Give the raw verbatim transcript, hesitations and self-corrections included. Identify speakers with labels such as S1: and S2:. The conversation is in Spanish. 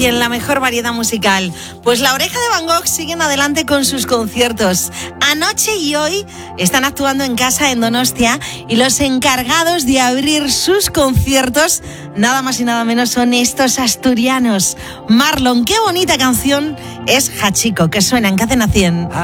S1: cien, la mejor variedad musical. Pues La Oreja de Van Gogh siguen adelante con sus conciertos. Anoche y hoy están actuando en casa en Donostia y los encargados de abrir sus conciertos, nada más y nada menos, son estos asturianos. Marlon, qué bonita canción es Hachiko, que suena en Cadena cien.